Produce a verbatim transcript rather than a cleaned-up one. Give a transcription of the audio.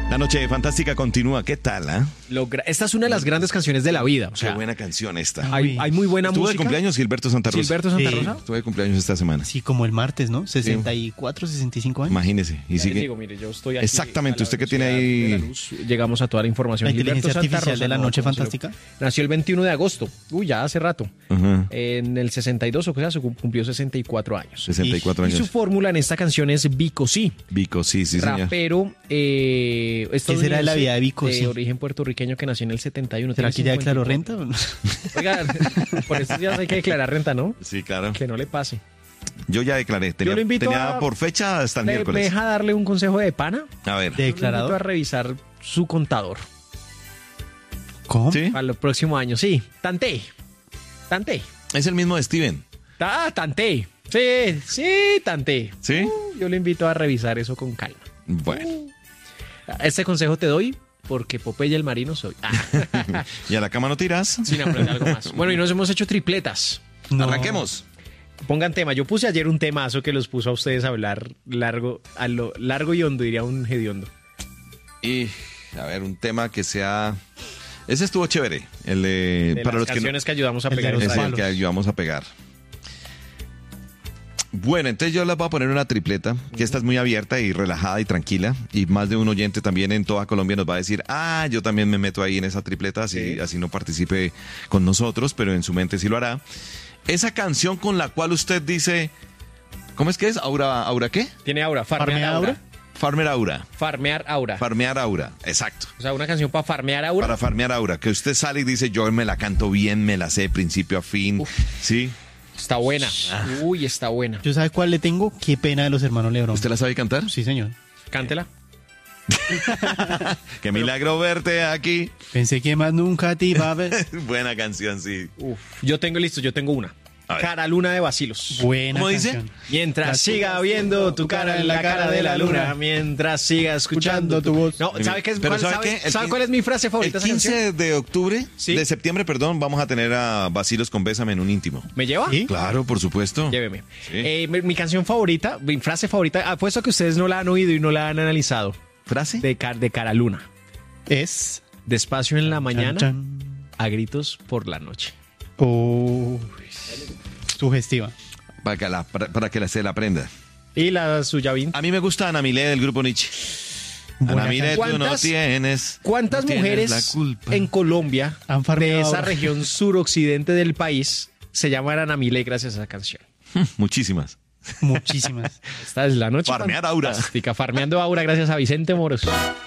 La noche fantástica continúa. ¿Qué tal, ah? Logra- Esta es una de las grandes canciones de la vida. O sea, Qué buena canción esta. hay, hay muy buena Estuvo de música. cumpleaños Gilberto Santa Rosa. Gilberto Santa Sí. Rosa. Estuve de cumpleaños esta semana. Sí, como el martes, ¿no? sesenta y cuatro, sesenta y cinco años. Imagínese. Y Ya les sigue. digo, mire, yo estoy aquí Exactamente, a la usted que tiene velocidad ahí- de la luz. Llegamos a toda la información. La Gilberto inteligencia Santa artificial Rosa, de la no, noche ¿cómo se lo- fantástica. Nació el veintiuno de agosto. Uy, ya hace rato. Ajá. En el sesenta y dos, o sea, se cum- cumplió sesenta y cuatro años. sesenta y cuatro Y su años. fórmula en esta canción es Vico Sí. Vico, sí, sí, señor. Rapero eh, ¿Qué será de la vida de Vico de Sí? origen puertorriqueño que nació en el setenta y uno. ¿Será que tiene ya declaró cincuenta y renta? cuatro. Oigan, por estos días hay que declarar renta, ¿no? Sí, claro. Que no le pase. Yo ya declaré. Tenía, lo invito tenía a- por fecha hasta el ¿Me, me miércoles. deja darle un consejo de pana? A ver. De- Lo invito a ¿Declarador? revisar su contador ¿Cómo? ¿Sí? para los próximos años. Sí, tanté. Tanté. Es el mismo de Steven. Ah, tanté. Sí, sí, tanté. ¿Sí? Uh, yo le invito a revisar eso con calma. Bueno. Este consejo te doy porque Popeye el marino soy. Ah, ¿Y a la cama no tiras? sin aprender algo más. Bueno, y nos hemos hecho tripletas. No. Arranquemos. Pongan tema. Yo puse ayer un temazo que los puso a ustedes a hablar largo, a lo largo y hondo, diría un hediondo. Y, a ver, un tema que sea... Ese estuvo chévere. El de... De para las los que no- canciones que, ayudamos a el de pegar. los Es otra el vez. que ayudamos a pegar. Bueno, entonces yo les voy a poner una tripleta, que esta es muy abierta y relajada y tranquila. Y más de un oyente también en toda Colombia nos va a decir, ah, yo también me meto ahí en esa tripleta, así, Sí. así no participe con nosotros, pero en su mente sí lo hará. Esa canción con la cual usted dice, ¿cómo es que es? ¿Aura, aura qué? Tiene aura. Farmear ¿Farmear aura. aura? Farmer Aura. Farmear aura. Farmear Aura, exacto. O sea, una canción para farmear aura. Para farmear Aura, que usted sale y dice, yo me la canto bien, me la sé de principio a fin. ¿Sí? Está buena. Uy, está buena. ¿Yo sabe cuál le tengo? Qué pena de los hermanos Lebrón. ¿Usted la sabe cantar? Sí, señor. Cántela. Qué milagro verte aquí. Pensé que más nunca te iba a ver. Buena canción, sí. Uf. Yo tengo listo, yo tengo una. A ver. Cara Luna de Bacilos. Buena ¿Cómo dice? canción. Mientras Las siga cosas viendo tu cara en la cara de la luna, mientras siga escuchando tu voz. No, ¿sabe qué es? Pero cuál, ¿sabe sabe, qué? El ¿sabe quin- cuál es mi frase El favorita de esa canción? quince de octubre, Sí. de septiembre, perdón, vamos a tener a Bacilos con Bésame en un íntimo. ¿Me lleva? ¿Sí? Claro, por supuesto. Lléveme. Sí. Eh, mi, mi canción favorita, mi frase favorita, apuesto que ustedes no la han oído y no la han analizado. ¿Frase? De, Car- de Cara Luna. Es... Despacio en la mañana, Chan, a gritos por la noche. chan. Uy, sugestiva. Para que, la, para, para que la, se la aprenda. Y la suya, Vin. A mí me gusta Ana Milé del grupo Nietzsche. Buena Ana Milé, tú no ¿Cuántas- tienes. ¿Cuántas no tienes mujeres la culpa. en Colombia, Han farmeado de esa ahora. región suroccidente del país, se llaman Ana Milé gracias a esa canción? Muchísimas. Muchísimas. Esta es la noche Farmear Aura. fantástica. Farmeando Aura gracias a Vicente Moros.